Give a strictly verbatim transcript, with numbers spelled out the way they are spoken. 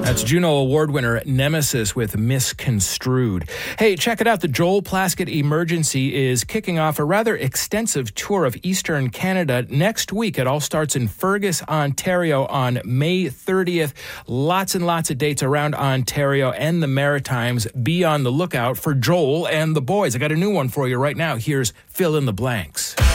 That's Juno Award winner Nemesis with Misconstrued. Hey, check it out. The Joel Plaskett Emergency is kicking off a rather extensive tour of Eastern Canada next week. It all starts in Fergus, Ontario on May thirtieth. Lots and lots of dates around Ontario and the Maritimes. Be on the lookout for Joel and the boys. I got a new one for you right now. Here's Fill in the Blanks.